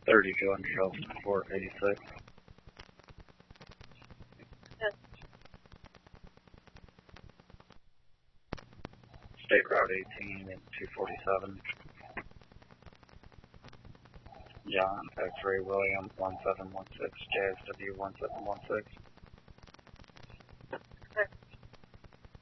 3200 486. Yes. State Route 18 and 247. John X-Ray William 1716 JSW 1716.